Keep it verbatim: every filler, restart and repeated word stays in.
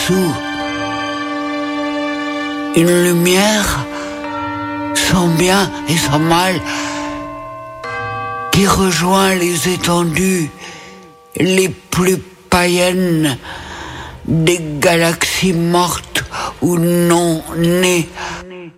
dessous, une lumière sans bien et sans mal qui rejoint les étendues les plus païennes des galaxies mortes ou non nées